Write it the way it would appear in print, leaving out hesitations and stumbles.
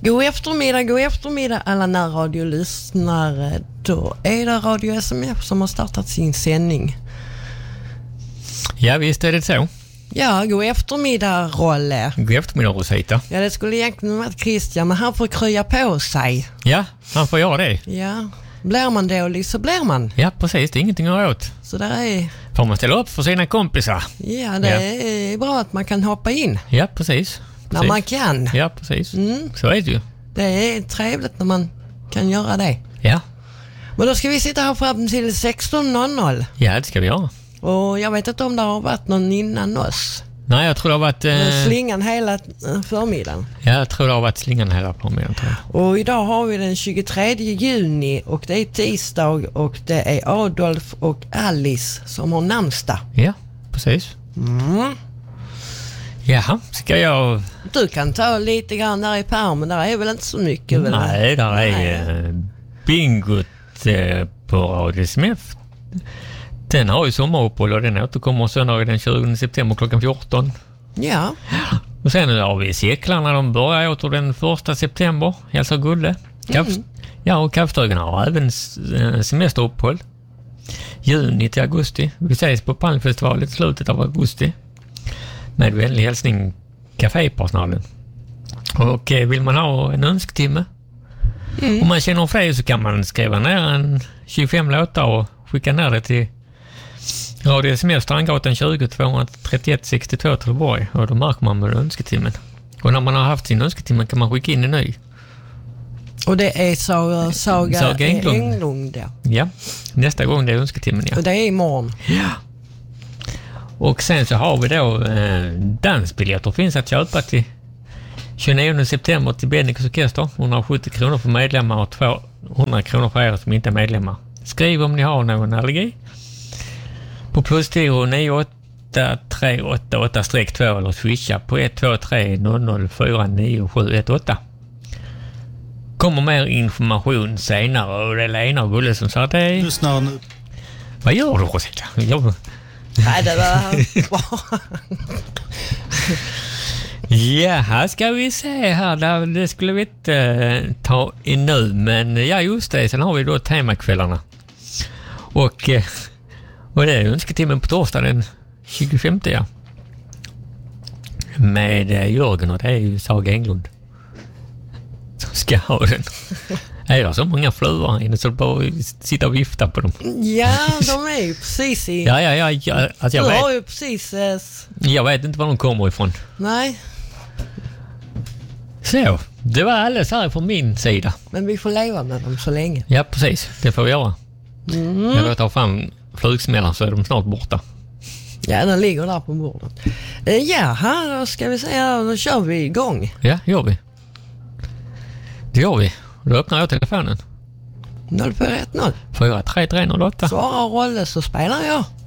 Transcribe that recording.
God eftermiddag alla närradiolyssnare. Då är det Radio SMF som har startat sin sändning. Ja, visst är det så. Ja, god eftermiddag, Rolle. God eftermiddag, Rosita. Ja, det skulle egentligen vara Christian, men han får krya på sig. Ja, han får göra det. Ja, blir man dålig så blir man. Ja, precis. Det är ingenting att göra åt. Så där är... Får man ställa upp för sina kompisar. Ja, det är bra att man kan hoppa in. Ja, precis. När man kan. Ja, precis. Så är det ju. Det är trevligt när man kan göra det. Ja. Men då ska vi sitta här fram till 16.00. Ja, det ska vi göra. Och jag vet inte om det har varit någon innan oss. Nej, jag tror det har varit... Slingan hela förmiddagen. Ja, jag tror det har varit slingan hela förmiddagen, tror jag. Och idag har vi den 23 juni och det är tisdag och det är Adolf och Alice som har namnsdag. Ja, precis. Jaha, ska jag... Du kan ta lite grann där i pärmen, där är väl inte så mycket? Väl? Nej, där är bingot på Radio SMF. Den har ju sommaruppehåll och den återkommer söndag den 20 september klockan 14. Ja. Och sen har vi cyklarna, de börjar åter den 1 september, hälsar Gulle. Ja, och Kaffstögen har även semesteruppehåll. Juni till augusti. Vi ses på Palmfestivalen i slutet av augusti. Med vänlig hälsning kafépersonalen. Och vill man ha en önsktimme, om man känner fler så kan man skriva ner en 25 låtar och skicka ner det till Radio SMF Strandgatan 20 231 62 Trelleborg, och då märker man med önsketimmen. Och när man har haft sin önsketimmen kan man skicka in en ny. Och det är Saga Englund då. Ja, nästa gång det är önsketimmen, ja. Och det är imorgon. Ja. Och sen så har vi då dansbiljetter finns att köpa till 29 september till Benniks orkester. 170 kronor för medlemmar och 200 kronor för er som inte är medlemmar. Skriv om ni har någon allergi på +10 9838-2 eller swisha på 123 00 49 Kommer mer information senare, och det är Lena och Gulle som sa att det är... Lyssna nu. Vad gör du, Rosita? Nej, det var bra. Ja, här ska vi se här. Det skulle vi inte ta in nu, men ja, just det. Sen har vi då temakvällarna. Och det är önsketimmen på torsdag den 25, ja. Med Jörgen, och det är ju Saga Englund som ska ha den. Är det så många flugor här inne så bara sitta och vifta på dem? Ja, de är ju precis i... Ja. Alltså, du har ju precis... Jag vet inte var de kommer ifrån. Nej. Så, det var alldeles här från min sida. Men vi får leva med dem så länge. Ja, precis. Det får vi göra. Jag tar fram flugsmällan så är de snart borta. Ja, den ligger där på bordet. Ja, här då ska vi säga, då kör vi igång. Ja, gör vi. Det gör vi. Då öppnar jag telefonen. 0410 43308. Svarar Rolle så spelar jag.